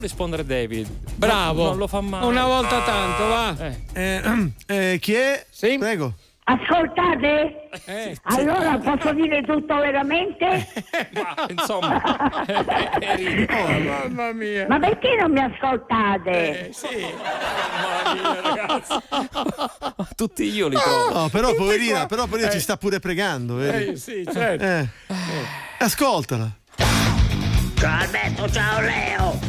rispondere David. Bravo. Non lo fa mai. Una volta tanto, va. Chi è? Sì? Prego. Ascoltate? Allora posso dire tutto veramente? Ma insomma, Mamma mia. Ma perché non mi ascoltate? Sì. mamma mia, ragazzi. Tutti io li trovo. No, però poverina ci sta pure pregando, vedi? Sì, certo. Ascoltala. Ciao Alberto, ciao Leo.